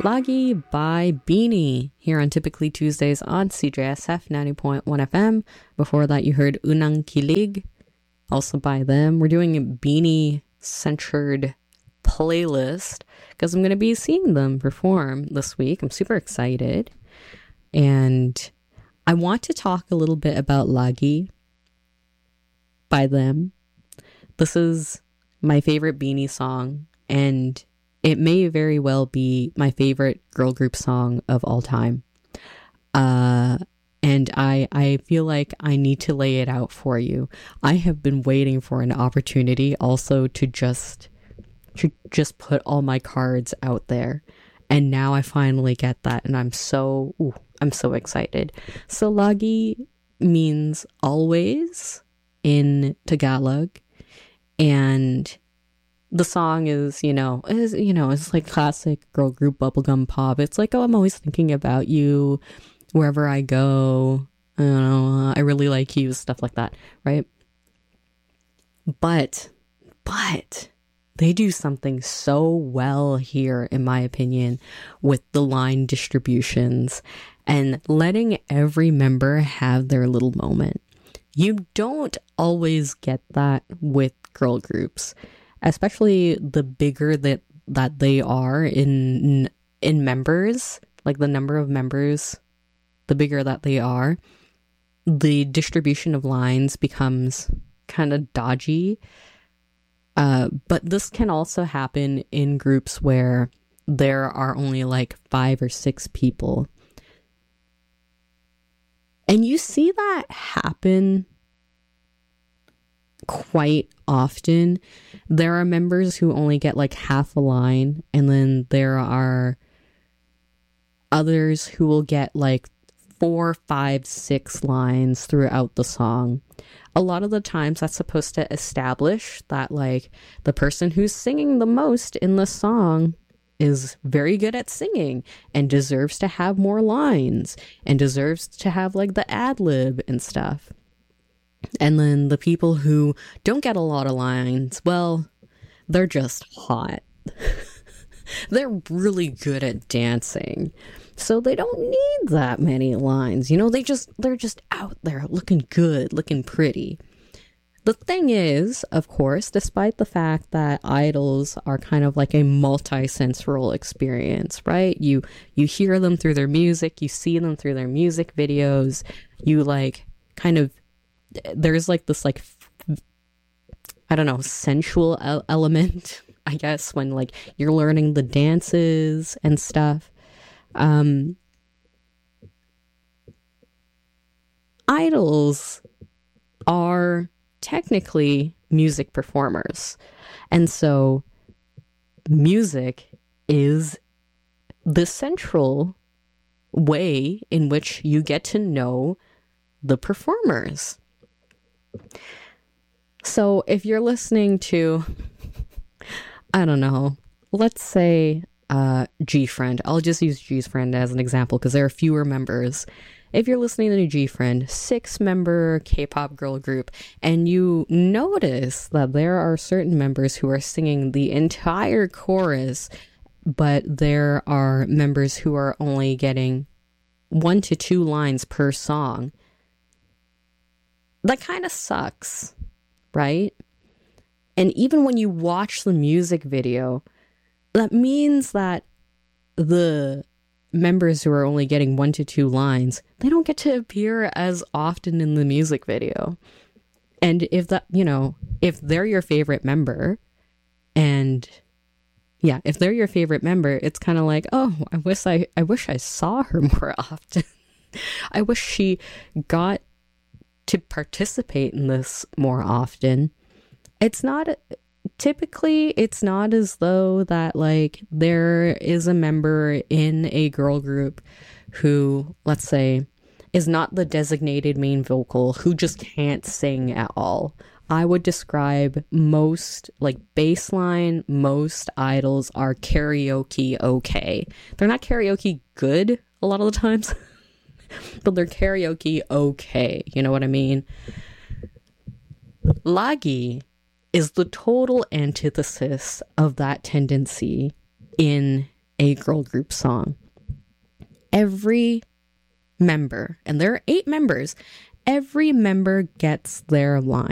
Lagi by Beanie here on Typically Tuesdays on CJSF 90.1 FM. Before that, you heard Unang Kilig, also by them. We're doing a Beanie-centered playlist because I'm going to be seeing them perform this week. I'm super excited. And I want to talk a little bit about Lagi by them. This is my favorite Beanie song, and it may very well be my favorite girl group song of all time. And I feel like I need to lay it out for you. I have been waiting for an opportunity also to just put all my cards out there. And now I finally get that, and I'm so excited. So Lagi means always in Tagalog, and the song is like classic girl group bubblegum pop. It's like, oh, I'm always thinking about you wherever I go. I don't know, I really like you, stuff like that, right? But they do something so well here, in my opinion, with the line distributions and letting every member have their little moment. You don't always get that with girl groups, especially the bigger that they are in members, like the number of members, the bigger that they are, the distribution of lines becomes kind of dodgy. But this can also happen in groups where there are only like 5 or 6 people. And you see that happen quite often. There are members who only get like half a line, and then there are others who will get like 4, 5, 6 lines throughout the song. A lot of the times that's supposed to establish that like the person who's singing the most in the song is very good at singing and deserves to have more lines and deserves to have like the ad lib and stuff. And then the people who don't get a lot of lines, well, they're just hot. They're really good at dancing. So they don't need that many lines. You know, they're just out there looking good, looking pretty. The thing is, of course, despite the fact that idols are kind of like a multi-sensory experience, right? You hear them through their music, you see them through their music videos, you like kind of, there's like this like, I don't know, sensual element, I guess, when like you're learning the dances and stuff. Idols are technically music performers, and so music is the central way in which you get to know the performers. So if you're listening to, I don't know, let's say GFriend. I'll just use GFriend as an example because there are fewer members. If you're listening to GFriend, 6-member K-pop girl group, and you notice that there are certain members who are singing the entire chorus, but there are members who are only getting 1 to 2 lines per song, that kind of sucks, right? And even when you watch the music video, that means that the members who are only getting 1 to 2 lines, they don't get to appear as often in the music video. And if that, you know, if they're your favorite member, and yeah, if they're your favorite member, it's kind of like, oh, I wish I saw her more often. I wish she got to participate in this more often. Typically, it's not as though that like there is a member in a girl group who, let's say, is not the designated main vocal, who just can't sing at all. I would describe most, like baseline, most idols are karaoke okay. They're not karaoke good a lot of the times, but they're karaoke okay. You know what I mean? Lagi is the total antithesis of that tendency in a girl group song. Every member, and there are 8 members, every member gets their line.